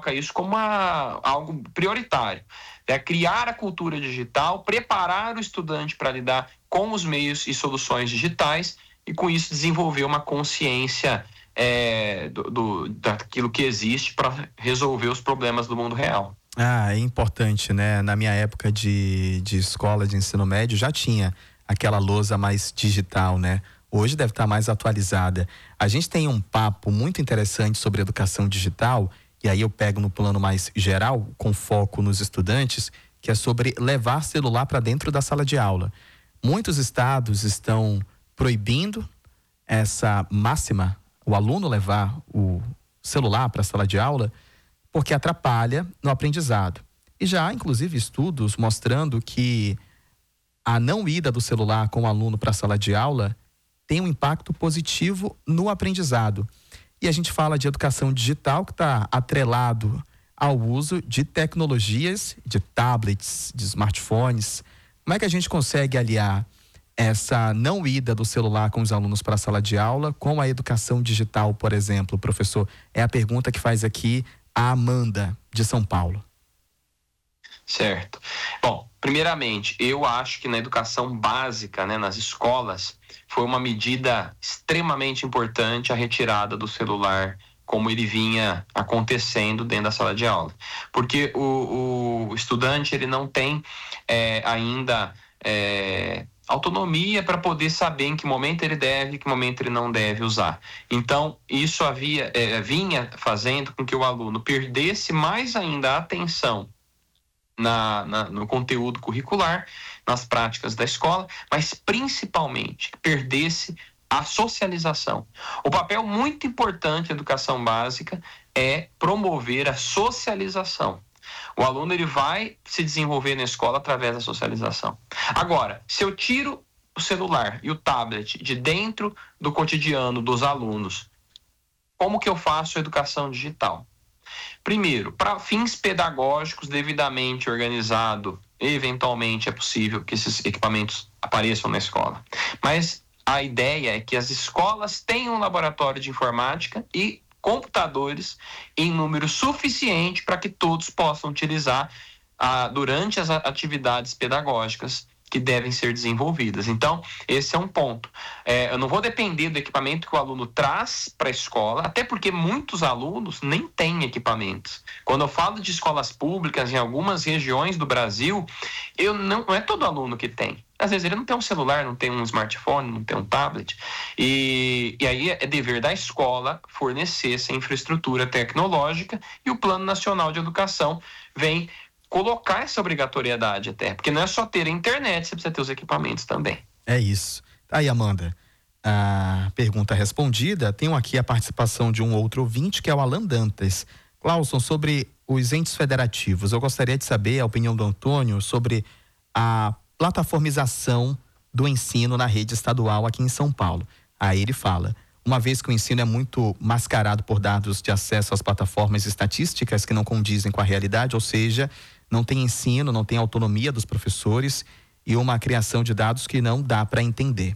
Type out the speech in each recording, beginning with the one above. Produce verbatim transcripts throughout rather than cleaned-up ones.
coloca isso como uma, algo prioritário. É criar a cultura digital, preparar o estudante para lidar com os meios e soluções digitais e, com isso, desenvolver uma consciência é, do, do, daquilo que existe para resolver os problemas do mundo real. Ah, é importante, né? Na minha época de, de escola de ensino médio já tinha aquela lousa mais digital, né? Hoje deve estar mais atualizada. A gente tem um papo muito interessante sobre educação digital, e aí eu pego no plano mais geral, com foco nos estudantes, que é sobre levar celular para dentro da sala de aula. Muitos estados estão proibindo essa máxima, o aluno levar o celular para a sala de aula, porque atrapalha no aprendizado. E já há, inclusive, estudos mostrando que a não ida do celular com o aluno para a sala de aula tem um impacto positivo no aprendizado. E a gente fala de educação digital, que está atrelado ao uso de tecnologias, de tablets, de smartphones. Como é que a gente consegue aliar essa não ida do celular com os alunos para a sala de aula com a educação digital, por exemplo, professor? É a pergunta que faz aqui a Amanda, de São Paulo. Certo. Bom, primeiramente, eu acho que na educação básica, né, nas escolas, foi uma medida extremamente importante a retirada do celular, como ele vinha acontecendo dentro da sala de aula. Porque o, o estudante, ele não tem é, ainda é, autonomia para poder saber em que momento ele deve e que momento ele não deve usar. Então, isso havia, é, vinha fazendo com que o aluno perdesse mais ainda a atenção Na, na, no conteúdo curricular, nas práticas da escola, mas principalmente perdesse a socialização. O papel muito importante da educação básica é promover a socialização. O aluno ele vai se desenvolver na escola através da socialização. Agora, se eu tiro o celular e o tablet de dentro do cotidiano dos alunos, como que eu faço a educação digital? Primeiro, para fins pedagógicos devidamente organizado, eventualmente é possível que esses equipamentos apareçam na escola. Mas a ideia é que as escolas tenham um laboratório de informática e computadores em número suficiente para que todos possam utilizar ah, durante as atividades pedagógicas que devem ser desenvolvidas. Então, esse é um ponto. É, eu não vou depender do equipamento que o aluno traz para a escola, até porque muitos alunos nem têm equipamentos. Quando eu falo de escolas públicas em algumas regiões do Brasil, eu não, não é todo aluno que tem. Às vezes ele não tem um celular, não tem um smartphone, não tem um tablet. E, e aí é dever da escola fornecer essa infraestrutura tecnológica, e o Plano Nacional de Educação vem colocar essa obrigatoriedade até, porque não é só ter a internet, você precisa ter os equipamentos também. É isso. Aí, Amanda, a pergunta respondida. Tenho aqui a participação de um outro ouvinte, que é o Alan Dantas. Clauson, sobre os entes federativos, eu gostaria de saber a opinião do Antônio sobre a plataformização do ensino na rede estadual aqui em São Paulo. Aí ele fala: uma vez que o ensino é muito mascarado por dados de acesso às plataformas estatísticas que não condizem com a realidade, ou seja, não tem ensino, não tem autonomia dos professores e uma criação de dados que não dá para entender.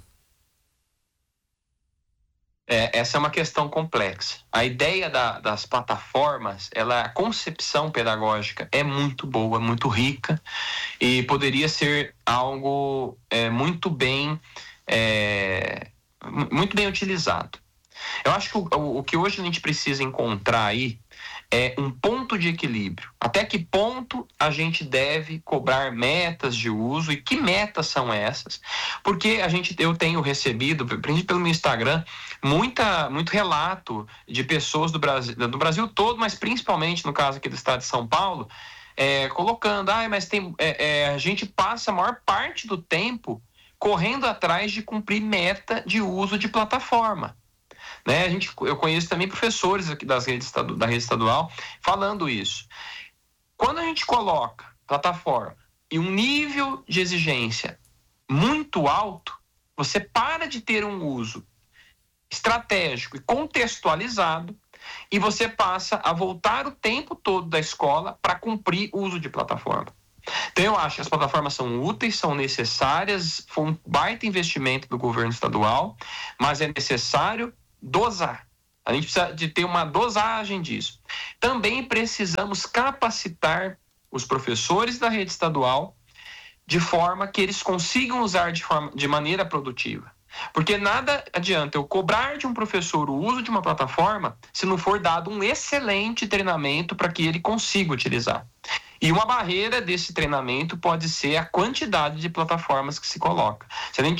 É, essa é uma questão complexa. A ideia da, das plataformas, ela, a concepção pedagógica é muito boa, muito rica, e poderia ser algo é, muito bem é, muito bem utilizado. Eu acho que o, o que hoje a gente precisa encontrar aí é um ponto de equilíbrio. Até que ponto a gente deve cobrar metas de uso e que metas são essas? Porque a gente, eu tenho recebido, principalmente pelo meu Instagram, muita, muito relato de pessoas do Brasil, do Brasil todo, mas principalmente no caso aqui do estado de São Paulo, é, colocando, ah, mas tem, é, é, a gente passa a maior parte do tempo correndo atrás de cumprir meta de uso de plataforma. Né? A gente, eu conheço também professores aqui das redes, da rede estadual falando isso. Quando a gente coloca plataforma e um nível de exigência muito alto, você para de ter um uso estratégico e contextualizado e você passa a voltar o tempo todo da escola para cumprir o uso de plataforma. Então eu acho que as plataformas são úteis, são necessárias, foi um baita investimento do governo estadual, mas é necessário dosar. A gente precisa de ter uma dosagem disso. Também precisamos capacitar os professores da rede estadual de forma que eles consigam usar de, forma, de maneira produtiva. Porque nada adianta eu cobrar de um professor o uso de uma plataforma se não for dado um excelente treinamento para que ele consiga utilizar. E uma barreira desse treinamento pode ser a quantidade de plataformas que se coloca. Se a gente